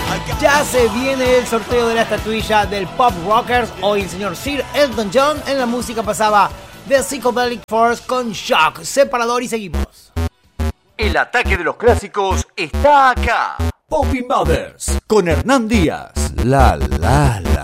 Ya se viene el sorteo de la estatuilla del Pop Rockers. Hoy el señor Sir Elton John. En la música pasaba The Psychedelic Force con Shock. Separador y seguimos. El ataque de los clásicos está acá. Popping Brothers con Hernán Díaz. La la la.